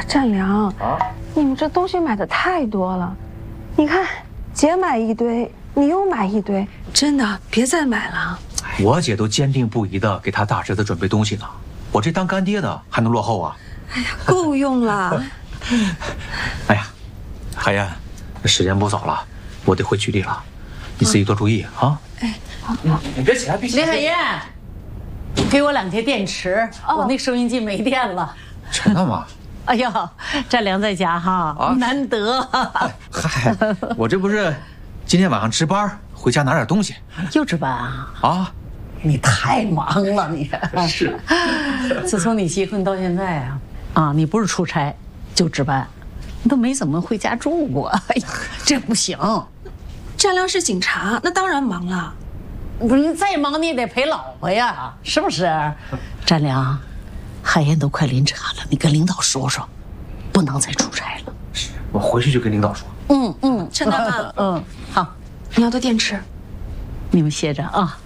占良啊，你们这东西买的太多了，你看姐买一堆，你又买一堆，真的别再买了。 我姐都坚定不移的给她大侄子准备东西呢，我这当干爹的还能落后啊？ 哎呀，够用了。 哎呀，海燕，时间不早了，我得回局里了，你自己多注意啊。哎，你别起来，别起来。 林海燕，给我2节电池，我那收音机没电了。 真的吗？ 哎呦，占良在家哈，难得。 嗨，我这不是今天晚上值班，回家拿点东西。 又值班啊？ 啊， 你太忙了，你。 是。 自从你结婚到现在啊，你不是出差就值班，你都没怎么回家住过。哎呀，这不行。 占良是警察，那当然忙了。 不是你再忙你也得陪老婆呀，是不是？占良，海燕都快临查了，你跟领导说说，不能再出差了。 是，我回去就跟领导说。 趁大妈。 好， 你要的电池， 你们歇着啊。